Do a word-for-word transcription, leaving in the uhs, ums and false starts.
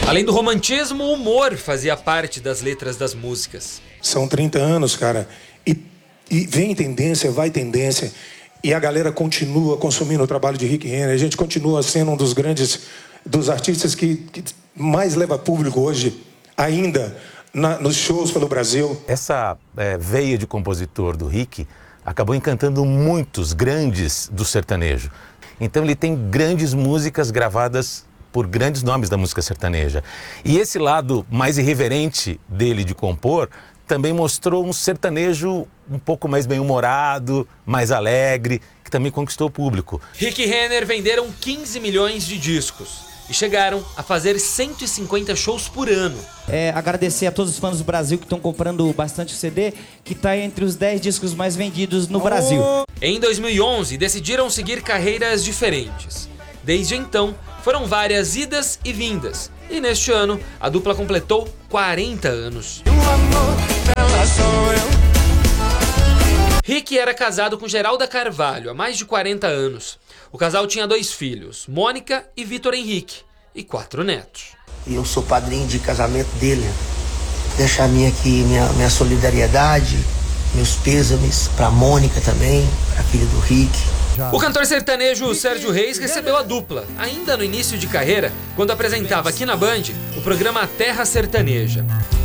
Além do romantismo, o humor fazia parte das letras das músicas. São trinta anos, cara, e, e vem tendência, vai tendência, e a galera continua consumindo o trabalho de Rick Renner. A gente continua sendo um dos grandes, dos artistas que, que mais leva público hoje, ainda, na, nos shows pelo Brasil. Essa é, veia de compositor do Rick acabou encantando muitos grandes do sertanejo. Então ele tem grandes músicas gravadas por grandes nomes da música sertaneja. E esse lado mais irreverente dele de compor também mostrou um sertanejo um pouco mais bem-humorado, mais alegre, que também conquistou o público. Rick Renner venderam quinze milhões de discos e chegaram a fazer cento e cinquenta shows por ano. É, agradecer a todos os fãs do Brasil que estão comprando bastante o C D, que está entre os dez discos mais vendidos no Brasil. Em dois mil e onze, decidiram seguir carreiras diferentes. Desde então, foram várias idas e vindas. E neste ano, a dupla completou quarenta anos. Rick era casado com Geralda Carvalho há mais de quarenta anos. O casal tinha dois filhos, Mônica e Vitor Henrique, e quatro netos. E eu sou padrinho de casamento dele. Deixar minha aqui minha, minha solidariedade, meus pêsames para Mônica também, a filha do Rick. O cantor sertanejo Sérgio Reis recebeu a dupla, ainda no início de carreira, quando apresentava aqui na Band o programa Terra Sertaneja.